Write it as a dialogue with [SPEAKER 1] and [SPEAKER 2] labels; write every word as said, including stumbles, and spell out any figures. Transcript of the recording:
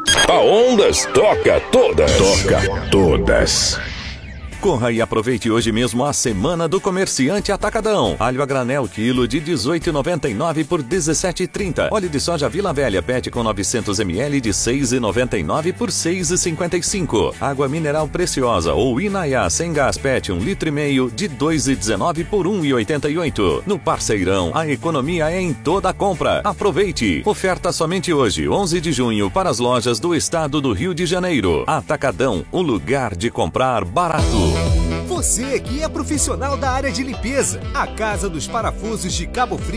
[SPEAKER 1] A Ondas toca todas. Toca todas.
[SPEAKER 2] Corra e aproveite hoje mesmo a Semana do Comerciante Atacadão. Alho a granel, quilo de dezoito reais e noventa e nove centavos por dezessete reais e trinta centavos. Óleo de soja Vila Velha, P E T com novecentos mililitros de seis reais e noventa e nove centavos por seis reais e cinquenta e cinco centavos. Água mineral preciosa ou Inaiá sem gás P E T um litro e meio de dois reais e dezenove centavos por um real e oitenta e oito centavos. No Parceirão, a economia é em toda a compra. Aproveite! Oferta somente hoje, onze de junho, para as lojas do estado do Rio de Janeiro. Atacadão, o lugar de comprar barato.
[SPEAKER 3] Você que é profissional da área de limpeza, a Casa dos Parafusos de Cabo Frio